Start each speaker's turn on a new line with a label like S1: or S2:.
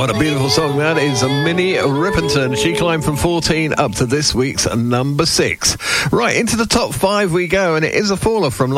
S1: What a beautiful song that is. Minnie Riperton. She climbed from 14 up to this week's number 6. Right, into the top 5 we go, and it is a faller from